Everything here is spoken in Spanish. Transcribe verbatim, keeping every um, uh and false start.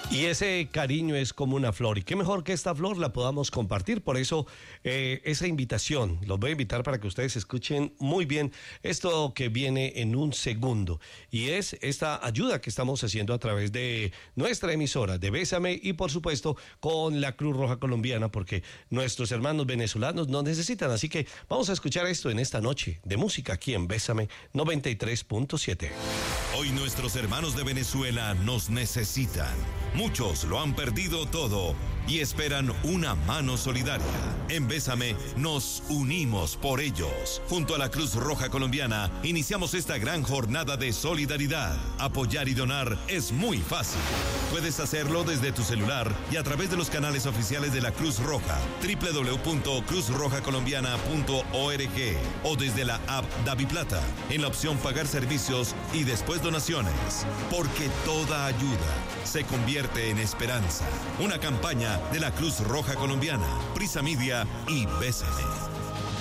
Y ese cariño es como una flor, y qué mejor que esta flor la podamos compartir. Por eso eh, esa invitación, los voy a invitar para que ustedes escuchen muy bien esto que viene en un segundo, y es esta ayuda que estamos haciendo a través de nuestra emisora de Bésame, y por supuesto con la Cruz Roja Colombiana, porque nuestros hermanos venezolanos nos necesitan. Así que vamos a escuchar esto en esta noche de música aquí en Bésame noventa y tres punto siete. Hoy nuestros hermanos de Venezuela nos necesitan. Muchos lo han perdido todo y esperan una mano solidaria. En Bésame nos unimos por ellos. Junto a la Cruz Roja Colombiana iniciamos esta gran jornada de solidaridad. Apoyar y donar es muy fácil. Puedes hacerlo desde tu celular y a través de los canales oficiales de la Cruz Roja, doble u doble u doble u punto cruz roja colombiana punto org, o desde la app DaviPlata en la opción Pagar servicios y después donaciones. Porque toda ayuda se convierte en esperanza. Una campaña de la Cruz Roja Colombiana, Prisa Media y Bésame.